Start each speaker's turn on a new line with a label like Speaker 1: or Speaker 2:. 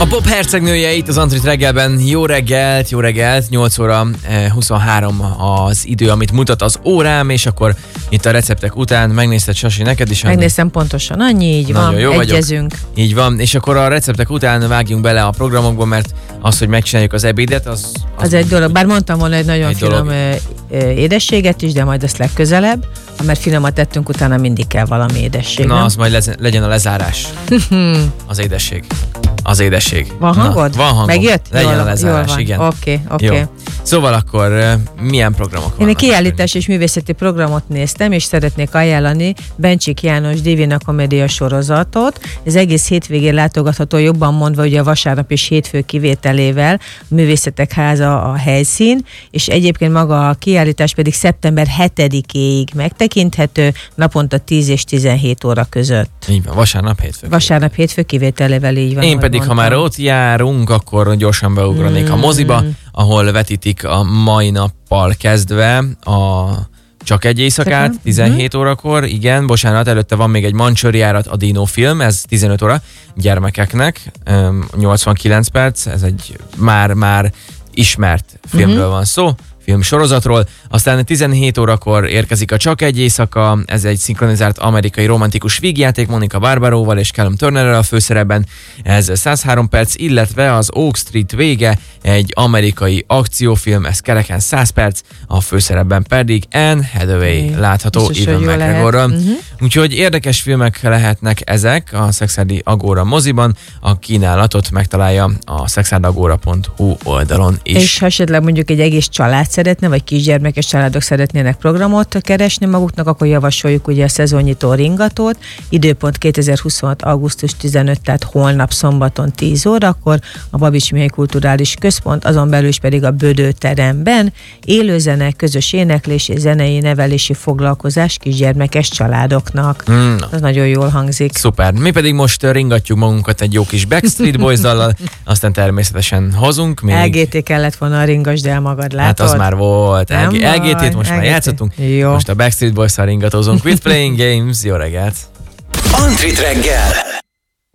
Speaker 1: A pop hercegnője itt az Antrit reggelben. Jó reggelt, 8 óra 23 az idő, amit mutat az órám, és akkor itt a receptek után megnézted, Sasi, neked is?
Speaker 2: Megnéztem pontosan, annyi, így
Speaker 1: nagyon
Speaker 2: van,
Speaker 1: jó
Speaker 2: egyezünk.
Speaker 1: Vagyok. Így van, és akkor a receptek után vágjunk bele a programokba, mert az, hogy megcsináljuk az ebédet, az
Speaker 2: egy dolog, bár mondtam volna egy nagyon finom édességet is, de majd ezt legközelebb, mert finomat tettünk, utána mindig kell valami édesség.
Speaker 1: Na, az majd legyen a lezárás. Az édesség.
Speaker 2: Van hangod?
Speaker 1: Van hangom.
Speaker 2: Megjött?
Speaker 1: Legyen a lezárás, igen.
Speaker 2: Oké.
Speaker 1: Szóval akkor milyen programok vannak?
Speaker 2: Én egy kiállítás és művészeti programot néztem, és szeretnék ajánlani Bencsik János Divina Komédia sorozatot. Ez egész hétvégén látogatható, jobban mondva ugye a vasárnap és hétfő kivételével, a Művészetek Háza a helyszín, és egyébként maga a kiállítás pedig szeptember 7-éig megtekinthető, naponta 10 és 17 óra között.
Speaker 1: Így van, vasárnap hétfő
Speaker 2: kivételével, így van.
Speaker 1: Én pedig, ha már ott járunk, akkor gyorsan beugranék a moziba, ahol vetítik a mai nappal kezdve a Csak egy éjszakát, 17 órakor, igen, bocsánat, előtte van még egy Mancsőrjárat, a Dino film, ez 15 óra gyermekeknek, 89 perc, ez egy már ismert filmről van szó, filmsorozatról. Aztán 17 órakor érkezik a Csak egy éjszaka, ez egy szinkronizált amerikai romantikus vígjáték Monica Barbaróval és Callum Turnerrel a főszerepben, ez 103 perc, illetve az Oak Street vége, egy amerikai akciófilm, ez kereken 100 perc, a főszerepben pedig Anne Hathaway látható Ewan McGregorral. Úgyhogy érdekes filmek lehetnek ezek a Szekszárdi Agóra moziban, a kínálatot megtalálja a szexárdagora.hu oldalon is.
Speaker 2: És ha esetleg mondjuk egy egész család szeretne, vagy kisgyermekes családok szeretnének programot keresni maguknak, akkor javasoljuk ugye a szezonnyitó ringatót, időpont 2026. augusztus 15, tehát holnap szombaton 10 órakor, a Babics Mihály Kulturális Központ, azon belül is pedig a Bödő teremben, élőzene, közös éneklés és zenei nevelési foglalkozás kisgyermekes családoknak. Ez nagyon jól hangzik.
Speaker 1: Szuper. Mi pedig most ringatjuk magunkat egy jó kis Backstreet Boys dallal, aztán természetesen hozunk még.
Speaker 2: LGT kellett volna a ringasd el magad, látod?
Speaker 1: Hát az már volt. LGT-t most már játszottunk.
Speaker 2: Jó.
Speaker 1: Most a Backstreet Boys-szal ringatózunk. With Playing Games. Jó reggelt!
Speaker 3: Antrit reggel!